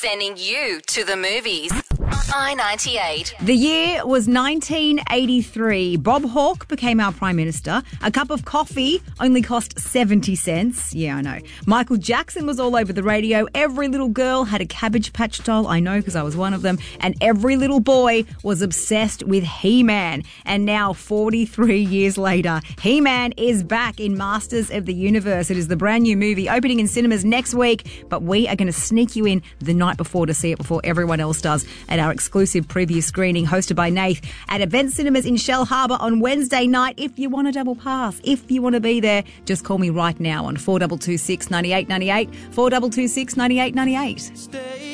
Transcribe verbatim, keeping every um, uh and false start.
Sending you to the movies. I ninety-eight. The year was nineteen eighty-three. Bob Hawke became our Prime Minister. A cup of coffee only cost seventy cents. Yeah, I know. Michael Jackson was all over the radio. Every little girl had a Cabbage Patch doll. I know because I was one of them. And every little boy was obsessed with He-Man. And now, forty-three years later, He-Man is back in Masters of the Universe. It is the brand new movie opening in cinemas next week. But we are going to sneak you in the night before to see it before everyone else does at our exclusive preview screening hosted by Nath at Event Cinemas in Shell Harbour on Wednesday night. If you want a double pass, if you want to be there, just call me right now on four two two six, nine eight nine eight, four two two six, nine eight nine eight.